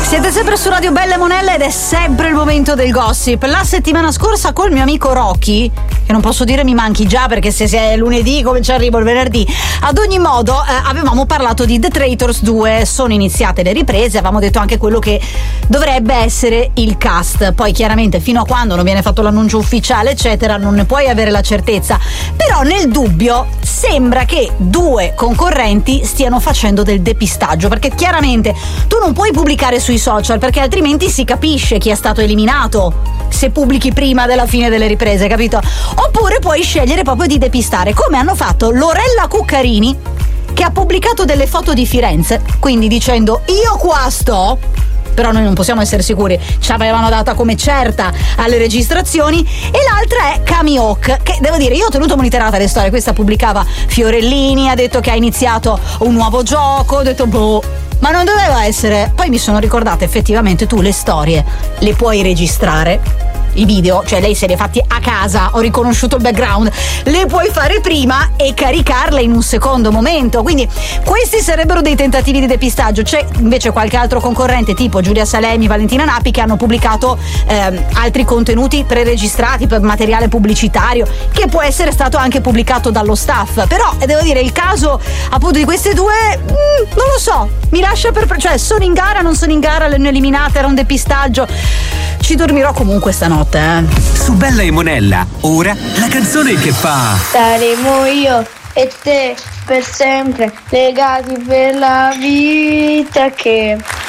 Siete sempre su Radio Belle Monelle ed è sempre il momento del gossip. La settimana scorsa col mio amico Rocky, che non posso dire mi manchi già perché se è lunedì come ci arrivo il venerdì, ad ogni modo avevamo parlato di The Traitors 2, sono iniziate le riprese, avevamo detto anche quello che dovrebbe essere il cast, poi chiaramente fino a quando non viene fatto l'annuncio ufficiale eccetera non ne puoi avere la certezza, però nel dubbio sembra che due concorrenti stiano facendo del depistaggio, perché chiaramente tu non puoi pubblicare sui social perché altrimenti si capisce chi è stato eliminato se pubblichi prima della fine delle riprese, capito? Oppure puoi scegliere proprio di depistare, come hanno fatto Lorella Cuccarini, che ha pubblicato delle foto di Firenze, quindi dicendo io qua sto, però noi non possiamo essere sicuri, ci avevano data come certa alle registrazioni, e l'altra è Cami Hawk, che devo dire io ho tenuto monitorata le storie, questa pubblicava Fiorellini, ha detto che ha iniziato un nuovo gioco, ho detto boh, ma non doveva essere. Poi mi sono ricordata effettivamente tu le storie le puoi registrare, i video, cioè lei se li ha fatti a casa, ho riconosciuto il background, le puoi fare prima e caricarle in un secondo momento, quindi questi sarebbero dei tentativi di depistaggio. C'è invece qualche altro concorrente tipo Giulia Salemi, Valentina Napi, che hanno pubblicato altri contenuti preregistrati per materiale pubblicitario che può essere stato anche pubblicato dallo staff, però devo dire il caso appunto di queste due non lo so, mi lascia cioè sono in gara, non sono in gara, le hanno eliminate, era un depistaggio, ci dormirò comunque stanotte. Su Bella e Monella, ora la canzone che fa saremo io e te per sempre, legati per la vita, che